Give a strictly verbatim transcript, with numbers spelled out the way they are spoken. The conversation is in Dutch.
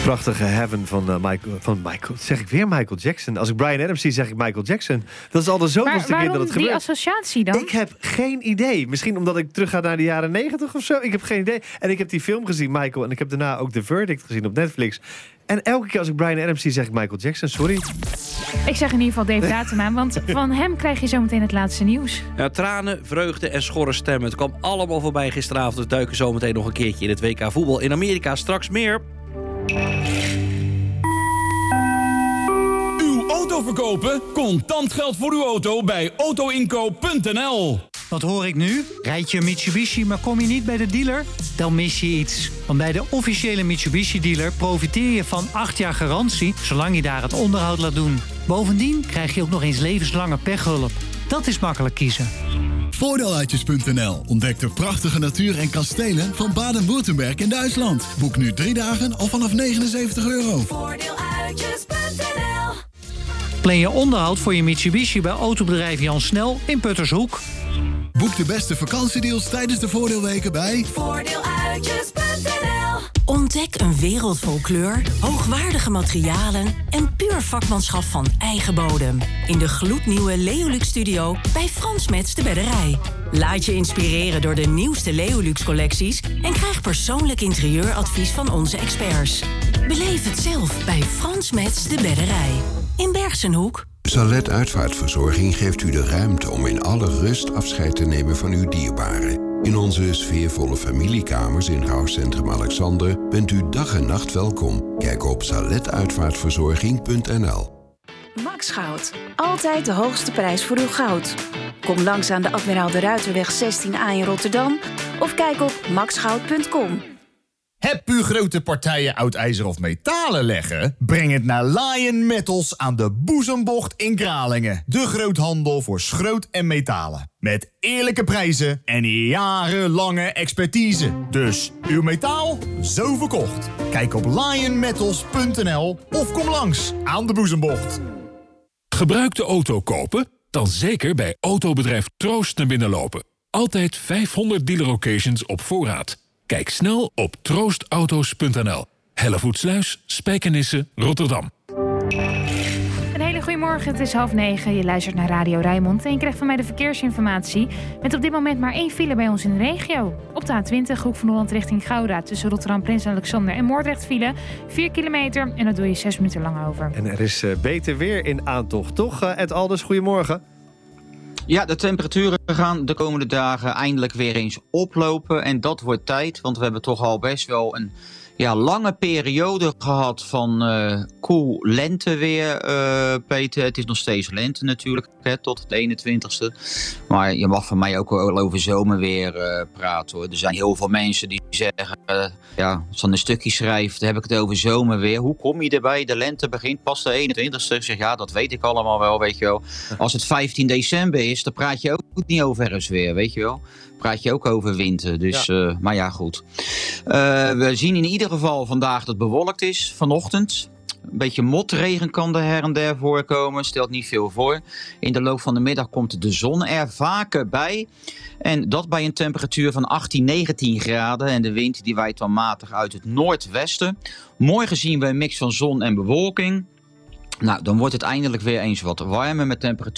Prachtige Heaven van, uh, Michael, van Michael. Zeg ik weer Michael Jackson? Als ik Bryan Adams zie, zeg ik Michael Jackson. Dat is al de zoveelste keer dat het gebeurt. die associatie dan? Ik heb geen idee. Misschien omdat ik terug ga naar de jaren negentig of zo. Ik heb geen idee. En ik heb die film gezien, Michael. En ik heb daarna ook The Verdict gezien op Netflix. En elke keer als ik Bryan Adams zie, zeg ik Michael Jackson. Sorry. Ik zeg in ieder geval Dave Datema, want van hem krijg je zometeen het laatste nieuws. Ja, tranen, vreugde en schorre stemmen. Het kwam allemaal voorbij gisteravond. We duiken zometeen nog een keertje in het W K voetbal in Amerika. Straks meer. Uw auto verkopen? Contant geld voor uw auto bij autoinkoop punt n l. Wat hoor ik nu? Rijd je een Mitsubishi, maar kom je niet bij de dealer? Dan mis je iets. Want bij de officiële Mitsubishi-dealer profiteer je van acht jaar garantie, zolang je daar het onderhoud laat doen. Bovendien krijg je ook nog eens levenslange pechhulp. Dat is makkelijk kiezen. Voordeeluitjes punt n l. Ontdek de prachtige natuur en kastelen van Baden-Württemberg in Duitsland. Boek nu drie dagen al vanaf negenenzeventig euro. Voordeeluitjes punt n l. Plan je onderhoud voor je Mitsubishi bij autobedrijf Jan Snel in Puttershoek. Boek de beste vakantiedeals tijdens de voordeelweken bij Voordeeluitjes punt n l. Ontdek een wereld vol kleur, hoogwaardige materialen en puur vakmanschap van eigen bodem. In de gloednieuwe Leolux Studio bij Frans Metz de Bedderij. Laat je inspireren door de nieuwste Leolux collecties en krijg persoonlijk interieuradvies van onze experts. Beleef het zelf bij Frans Metz de Bedderij. In Bergsenhoek. Salet Uitvaartverzorging geeft u de ruimte om in alle rust afscheid te nemen van uw dierbaren. In onze sfeervolle familiekamers in Rouwcentrum Alexander bent u dag en nacht welkom. Kijk op salet uitvaartverzorging punt n l. Max Goud. Altijd de hoogste prijs voor uw goud. Kom langs aan de Admiraal de Ruiterweg zestien A in Rotterdam of kijk op max goud punt com. Heb u grote partijen oud ijzer of metalen leggen? Breng het naar Lion Metals aan de Boezembocht in Kralingen. De groothandel voor schroot en metalen. Met eerlijke prijzen en jarenlange expertise. Dus uw metaal, zo verkocht. Kijk op lion metals punt n l of kom langs aan de Boezembocht. Gebruikte auto kopen? Dan zeker bij autobedrijf Troost naar binnen lopen. Altijd vijfhonderd dealer locations op voorraad. Kijk snel op troost auto's punt n l. Hellevoetsluis, Spijkenisse, Rotterdam. Een hele goede morgen, het is half negen. Je luistert naar Radio Rijnmond en je krijgt van mij de verkeersinformatie. Met op dit moment maar één file bij ons in de regio. Op de A twintig, Hoek van Holland richting Gouda. Tussen Rotterdam, Prins Alexander en Moordrecht file. vier kilometer en daar doe je zes minuten lang over. En er is uh, beter weer in aantocht, toch? Uh, Ed Alders, goedemorgen. Ja, de temperaturen gaan de komende dagen eindelijk weer eens oplopen. En dat wordt tijd, want we hebben toch al best wel een ja, lange periode gehad van uh, koel lenteweer, uh, Peter. Het is nog steeds lente natuurlijk, hè, tot het eenentwintigste. Maar je mag van mij ook wel over zomerweer uh, praten, hoor. Er zijn heel veel mensen die zeggen, uh, ja, als dan een stukje schrijft, dan heb ik het over zomerweer. Hoe kom je erbij? De lente begint pas de eenentwintigste. Ik zeg, ja, dat weet ik allemaal wel, weet je wel. Als het vijftien december is, dan praat je ook niet over herfstweer, weet je wel. Praat je ook over winter, dus, ja. Uh, maar ja, goed. Uh, we zien in ieder geval vandaag dat het bewolkt is, vanochtend. Een beetje motregen kan er her en der voorkomen, stelt niet veel voor. In de loop van de middag komt de zon er vaker bij. En dat bij een temperatuur van achttien, negentien graden. En de wind die waait dan matig uit het noordwesten. Morgen zien we een mix van zon en bewolking. Nou, dan wordt het eindelijk weer eens wat warmer met temperatuur